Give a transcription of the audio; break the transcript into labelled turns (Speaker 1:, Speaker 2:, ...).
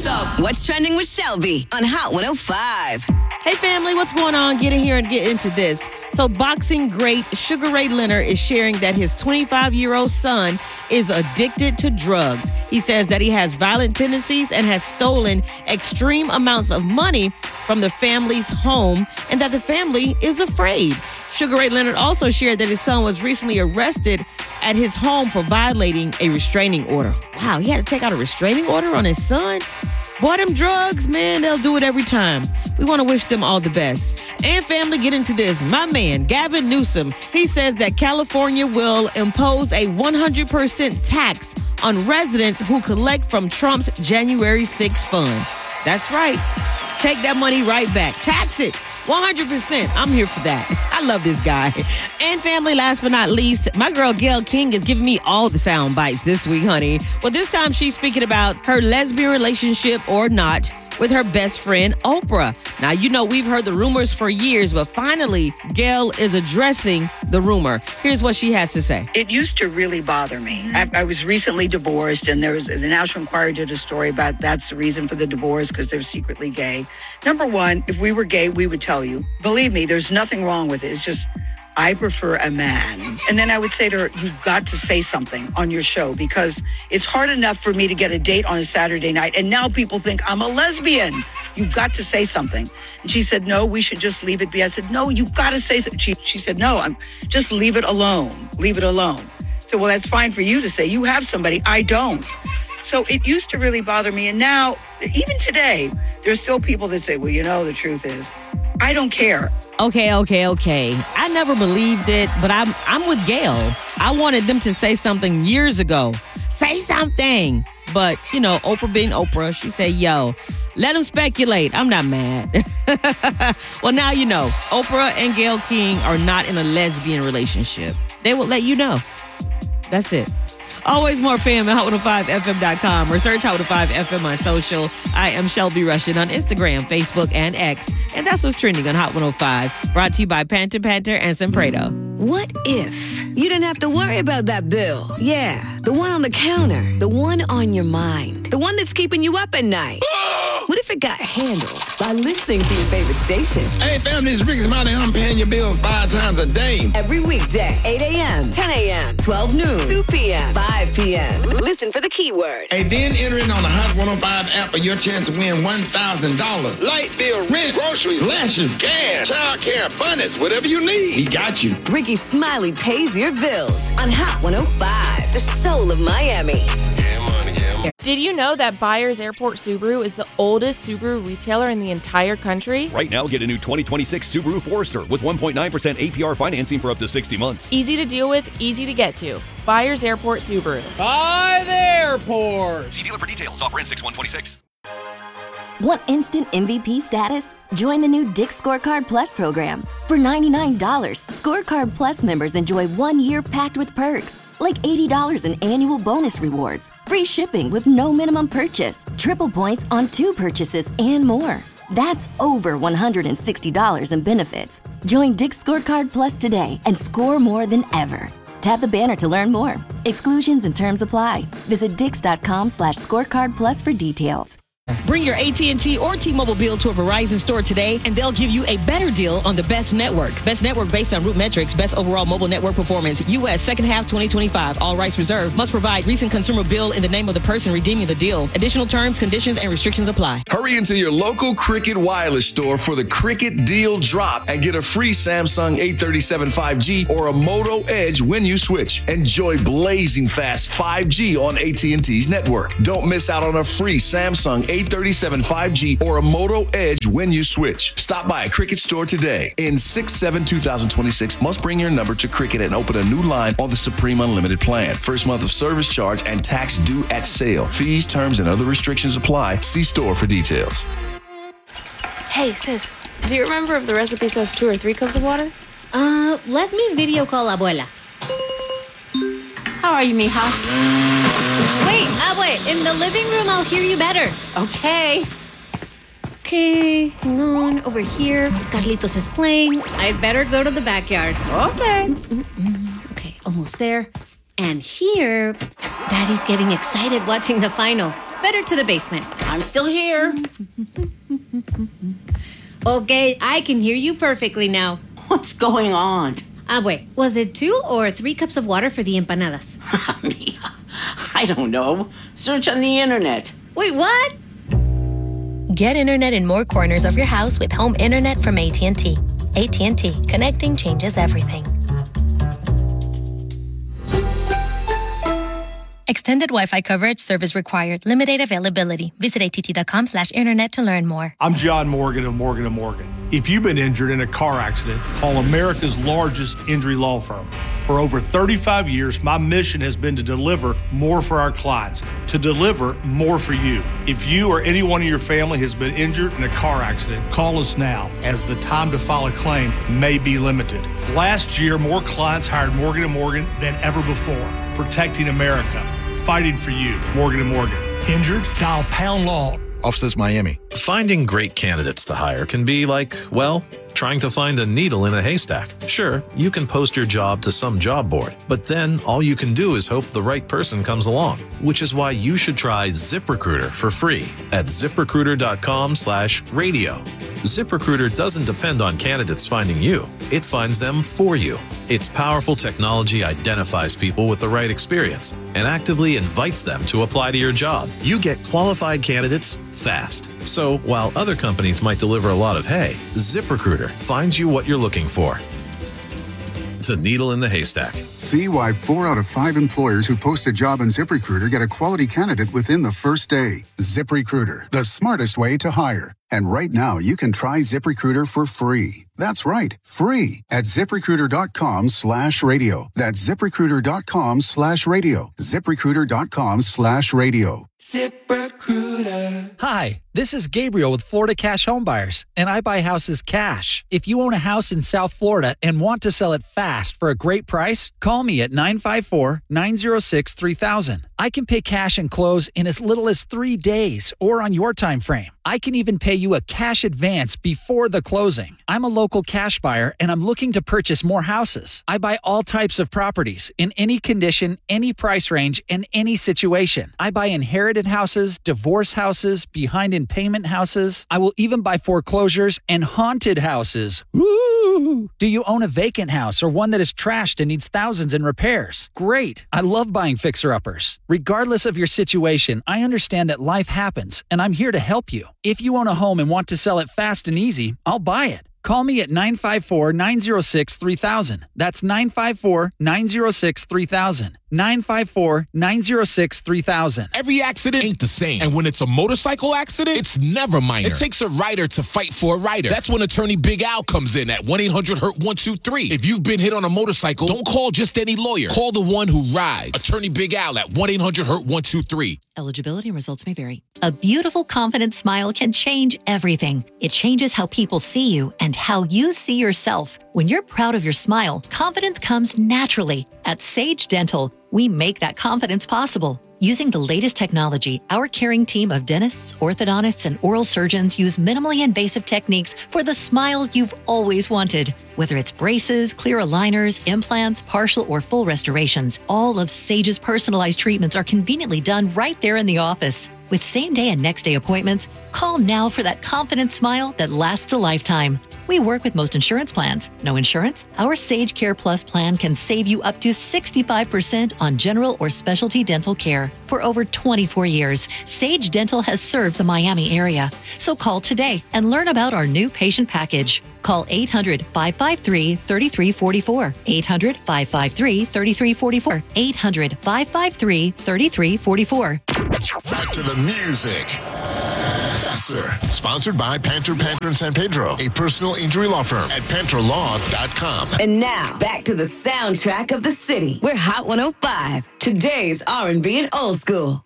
Speaker 1: What's up? What's trending with Shelby on Hot 105?
Speaker 2: Hey family, what's going on? Get in here and get into this. So boxing great Sugar Ray Leonard is sharing that his 25-year-old son is addicted to drugs. He says that he has violent tendencies and has stolen extreme amounts of money from the family's home and that the family is afraid. Sugar Ray Leonard also shared that his son was recently arrested at his home for violating a restraining order. Wow, he had to take out a restraining order on his son? Boy, them drugs, man, they'll do it every time. We want to wish them all the best. And family, get into this. My man, Gavin Newsom, he says that California will impose a 100% tax on residents who collect from Trump's January 6th fund. That's right. Take that money right back. Tax it. 100%. I'm here for that. I love this guy. And family, last but not least, my girl Gayle King is giving me all the sound bites this week, honey. Well, this time she's speaking about her lesbian relationship or not with her best friend, Oprah. Now, you know, we've heard the rumors for years, but finally, Gayle is addressing the rumor. Here's what she has to say.
Speaker 3: It used to really bother me. I was recently divorced, and the National Enquirer did a story about that's the reason for the divorce, because they're secretly gay. Number one, if we were gay, we would tell you. Believe me, there's nothing wrong with it. It's just, I prefer a man. And then I would say to her, you've got to say something on your show, because it's hard enough for me to get a date on a Saturday night, and now people think I'm a lesbian. You've got to say something. And she said, no, we should just leave it be. I said, no, you've got to say something. She said, no, just leave it alone. Leave it alone. So, well, that's fine for you to say. You have somebody. I don't. So it used to really bother me. And now, even today, there's still people that say, well, you know, the truth is, I don't care.
Speaker 2: Okay. I never believed it, but I'm with Gayle. I wanted them to say something years ago. Say something. But, you know, Oprah being Oprah, she said, yo, let them speculate. I'm not mad. Well, now you know, Oprah and Gayle King are not in a lesbian relationship. They will let you know. That's it. Always more fam at Hot105FM.com or search Hot105FM on social. I am Shelby Russian on Instagram, Facebook, and X. And that's what's trending on Hot 105. Brought to you by Panther and Sempredo.
Speaker 1: What if you didn't have to worry about that bill? Yeah, the one on the counter, the one on your mind, the one that's keeping you up at night. What if it got handled by listening to your favorite station?
Speaker 4: Hey, fam, this is Ricky Smiley. I'm paying your bills 5 times a day.
Speaker 1: Every weekday, 8 a.m., 10 a.m., 12 noon, 2 p.m., 5 p.m. Listen for the keyword.
Speaker 4: And then enter in on the Hot 105 app for your chance to win $1,000. Light bill, rent, groceries, lashes, gas, child care, abundance, whatever you need. We got you.
Speaker 1: Ricky Smiley pays your bills on Hot 105, the soul of Miami.
Speaker 5: Did you know that Byers Airport Subaru is the oldest Subaru retailer in the entire country?
Speaker 6: Right now, get a new 2026 Subaru Forester with 1.9% APR financing for up to 60 months.
Speaker 5: Easy to deal with, easy to get to. Byers Airport Subaru.
Speaker 7: By the airport.
Speaker 6: See dealer for details. Offer in 6/126.
Speaker 8: Want instant MVP status? Join the new Dick's Scorecard Plus program. For $99, Scorecard Plus members enjoy 1 year packed with perks, like $80 in annual bonus rewards, free shipping with no minimum purchase, triple points on 2 purchases, and more. That's over $160 in benefits. Join Dick's Scorecard Plus today and score more than ever. Tap the banner to learn more. Exclusions and terms apply. Visit dix.com/scorecard plus for details.
Speaker 2: Bring your AT&T or T-Mobile bill to a Verizon store today, and they'll give you a better deal on the best network. Best network based on Root Metrics, best overall mobile network performance. U.S. second half 2025. All rights reserved. Must provide recent consumer bill in the name of the person redeeming the deal. Additional terms, conditions, and restrictions apply.
Speaker 9: Hurry into your local Cricket Wireless store for the Cricket Deal Drop and get a free Samsung 837 5G or a Moto Edge when you switch. Enjoy blazing fast 5G on AT&T's network. Don't miss out on a free Samsung 837 5G or a Moto Edge when you switch. Stop by a Cricket store today. In 6/7/2026, must bring your number to Cricket and open a new line on the Supreme Unlimited plan. First month of service charge and tax due at sale. Fees, terms, and other restrictions apply. See store for details.
Speaker 5: Hey, sis, do you remember if the recipe says 2 or 3 cups of water?
Speaker 10: Let me video call Abuela.
Speaker 11: How are you, mija?
Speaker 10: Wait, Abue, in the living room, I'll hear you better.
Speaker 11: Okay.
Speaker 10: Okay, hang on. Over here, Carlitos is playing. I'd better go to the backyard.
Speaker 11: Okay.
Speaker 10: Okay, almost there. And here, Daddy's getting excited watching the final. better to the basement.
Speaker 11: I'm still here.
Speaker 10: Okay, I can hear you perfectly now.
Speaker 11: What's going on?
Speaker 10: Wait, was it 2 or 3 cups of water for the empanadas?
Speaker 11: I don't know. Search on the internet.
Speaker 10: Wait, what?
Speaker 12: Get internet in more corners of your house with home internet from AT&T. AT&T. Connecting changes everything. Extended Wi-Fi coverage, service required. Limited availability. Visit att.com/internet to learn more.
Speaker 13: I'm John Morgan of Morgan & Morgan. If you've been injured in a car accident, call America's largest injury law firm. For over 35 years, my mission has been to deliver more for our clients, to deliver more for you. If you or anyone in your family has been injured in a car accident, call us now, as the time to file a claim may be limited. Last year, more clients hired Morgan & Morgan than ever before, protecting America, fighting for you. Morgan & Morgan. Injured? Dial Pound Law.
Speaker 14: Offices Miami. Finding great candidates to hire can be like, well, trying to find a needle in a haystack. Sure, you can post your job to some job board, but then all you can do is hope the right person comes along, which is why you should try ZipRecruiter for free at ZipRecruiter.com/radio. ZipRecruiter doesn't depend on candidates finding you. It finds them for you. Its powerful technology identifies people with the right experience and actively invites them to apply to your job. You get qualified candidates fast. So while other companies might deliver a lot of hay, ZipRecruiter finds you what you're looking for. The needle in the haystack.
Speaker 15: See why 4 out of 5 employers who post a job on ZipRecruiter get a quality candidate within the first day. ZipRecruiter, the smartest way to hire. And right now, you can try ZipRecruiter for free. That's right, free at ZipRecruiter.com/radio. That's ZipRecruiter.com/radio. ZipRecruiter.com/radio.
Speaker 16: ZipRecruiter. Hi, this is Gabriel with Florida Cash Home Buyers, and I buy houses cash. If you own a house in South Florida and want to sell it fast for a great price, call me at 954-906-3000. I can pay cash and close in as little as 3 days or on your time frame. I can even pay you a cash advance before the closing. I'm a local cash buyer, and I'm looking to purchase more houses. I buy all types of properties in any condition, any price range, and any situation. I buy inherited houses, divorce houses, behind in payment houses. I will even buy foreclosures and haunted houses. Woo! Do you own a vacant house or one that is trashed and needs thousands in repairs? Great. I love buying fixer-uppers. Regardless of your situation, I understand that life happens, and I'm here to help you. If you own a home and want to sell it fast and easy, I'll buy it. Call me at 954-906-3000. That's 954-906-3000. 954-906-3000.
Speaker 17: Every accident ain't the same. And when it's a motorcycle accident, it's never minor. It takes a rider to fight for a rider. That's when attorney Big Al comes in at 1-800-HURT-123. If you've been hit on a motorcycle, don't call just any lawyer. Call the one who rides. Attorney Big Al at 1-800-HURT-123.
Speaker 18: Eligibility and results may vary. A beautiful, confident smile can change everything. It changes how people see you and how you see yourself. When you're proud of your smile, confidence comes naturally. At Sage Dental, we make that confidence possible. Using the latest technology, our caring team of dentists, orthodontists, and oral surgeons use minimally invasive techniques for the smile you've always wanted. Whether it's braces, clear aligners, implants, partial or full restorations, all of Sage's personalized treatments are conveniently done right there in the office. With same-day and next-day appointments, call now for that confident smile that lasts a lifetime. We work with most insurance plans. No insurance? Our Sage Care Plus plan can save you up to 65% on general or specialty dental care. For over 24 years, Sage Dental has served the Miami area. So call today and learn about our new patient package. Call 800-553-3344. 800-553-3344. 800-553-3344.
Speaker 19: Back to the music. Faster. Sponsored by Panther and San Pedro, a personal injury law firm at PantherLaw.com.
Speaker 1: And now, back to the soundtrack of the city. We're Hot 105, today's R&B and old school.